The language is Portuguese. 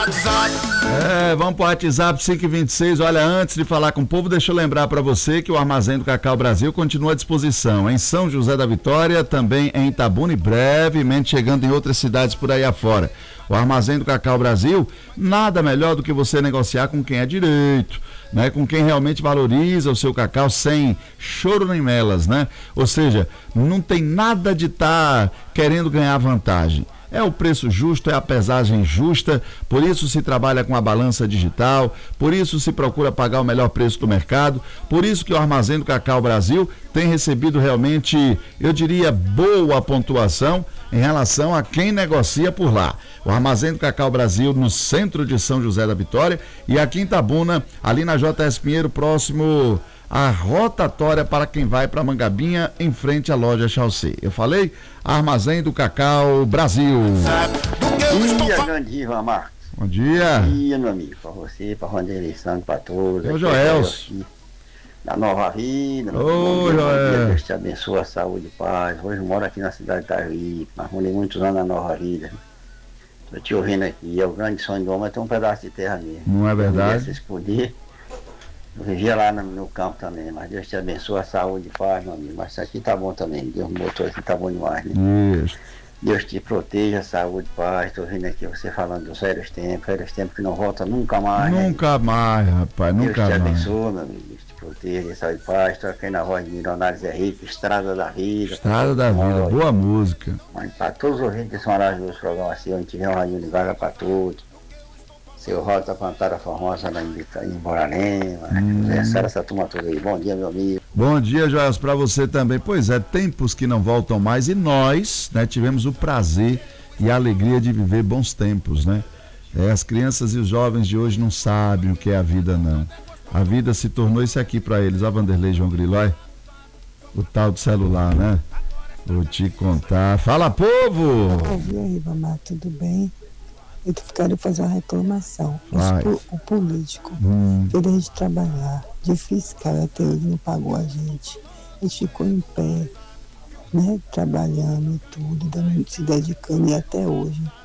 Vamos pro WhatsApp 526. Olha, antes de falar com o povo, deixa eu lembrar para você que o Armazém do Cacau Brasil continua à disposição em São José da Vitória, também em Itabuna e brevemente chegando em outras cidades por aí afora. O Armazém do Cacau Brasil, nada melhor do que você negociar com quem é direito, né? Com quem realmente valoriza o seu cacau sem choro nem melas, né? Ou seja, não tem nada de estar querendo ganhar vantagem. É o preço justo, é a pesagem justa, por isso se trabalha com a balança digital, por isso se procura pagar o melhor preço do mercado, por isso que o Armazém do Cacau Brasil tem recebido realmente, eu diria, boa pontuação em relação a quem negocia por lá. O Armazém do Cacau Brasil no centro de São José da Vitória e aqui em Itabuna, ali na JS Pinheiro, próximo a rotatória para quem vai para Mangabinha, em frente à loja Chaussee. Eu falei Armazém do Cacau Brasil. Bom dia, grande Ivan Marcos. Bom dia. Bom dia, meu amigo, para você, para Vanderlei Santos, para todos. Ô, Joelso. Da Nova Vida. Ô, Joel. Deus te abençoe, a saúde e paz. Hoje eu moro aqui na cidade de Itaí, mas morei muitos anos na Nova Vida. Estou te ouvindo aqui, é o grande sonho do homem, tem um pedaço de terra mesmo. Não é verdade? Se poder. Eu vivia lá no campo também, mas Deus te abençoe, a saúde e paz, meu amigo. Mas isso aqui tá bom também, Deus me botou aqui, tá bom demais, né? Isso. Deus te proteja, saúde e paz. Estou vendo aqui você falando dos velhos tempos que não volta nunca mais. Nunca mais, rapaz, nunca mais. Deus te abençoe, meu amigo, Deus te proteja, saúde e paz. Estou aqui na voz de Milionários é Rico, Estrada da Vida. Estrada da Vida, boa música. Mas para todos os ouvintes desse maravilhoso programa, assim, onde tiver um radinho ligado para todos. Seu Rota Plantada Formosa lá em Borarema, essa turma toda aí. Bom dia, meu amigo. Bom dia, Joias, para você também. Pois é, tempos que não voltam mais e nós, né, tivemos o prazer e a alegria de viver bons tempos, né? As crianças e os jovens de hoje não sabem o que é a vida, não. A vida se tornou isso aqui para eles. A Vanderlei João Grilói, o tal do celular, né? Vou te contar. Fala, povo! Bom dia, Ribamar, tudo bem? Eu quero fazer uma reclamação. O político fez a gente trabalhar de fiscal, até hoje não pagou a gente. A gente ficou em pé, né, trabalhando e tudo, se dedicando, e até hoje